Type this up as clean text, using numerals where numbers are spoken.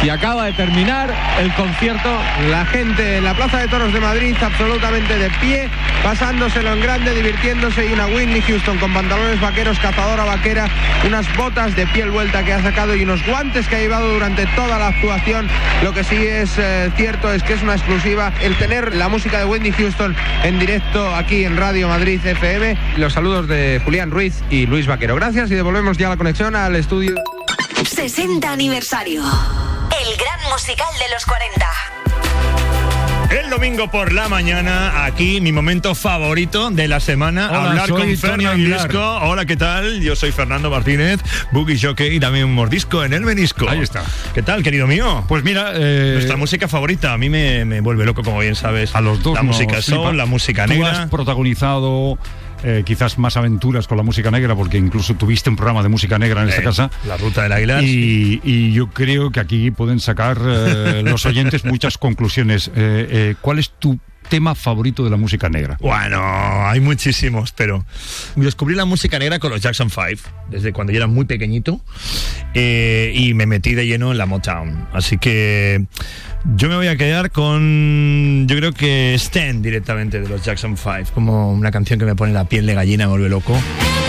y acaba de terminar el concierto. La gente en la Plaza de Toros de Madrid absolutamente de pie, pasándoselo en grande, divirtiéndose, y una Whitney Houston con pantalones vaqueros, cazadora vaquera, unas botas de piel vuelta que ha sacado y unos guantes que ha llevado durante toda la actuación. Lo que sí es cierto es que es una exclusiva el tener la música de Whitney Houston en directo aquí en Radio Madrid FM. Los saludos de Julián Ruiz y Luis Vaquero. Gracias y devolvemos ya la conexión al estudio. 60 aniversario. El gran musical de los 40. El domingo por la mañana, aquí mi momento favorito de la semana. Hola, hablar soy con Tony Fernandisco. Aguilar. Hola, ¿qué tal? Yo soy Fernando Martínez, Boogie Jockey y también un mordisco en el menisco. Ahí está. ¿Qué tal, querido mío? Pues mira, nuestra música favorita, a mí me vuelve loco, como bien sabes. A los dos la música soul, la música Tú negra. has protagonizado quizás más aventuras con la música negra, porque incluso tuviste un programa de música negra en esta casa. La Ruta del Aguilar. Y yo creo que aquí pueden sacar los oyentes muchas conclusiones. ¿Cuál es tu tema favorito de la música negra? Bueno, hay muchísimos, pero descubrí la música negra con los Jackson 5 desde cuando yo era muy pequeñito, y me metí de lleno en la Motown, así que yo me voy a quedar con, yo creo que Stand directamente de los Jackson 5, como una canción que me pone la piel de gallina, me vuelve loco.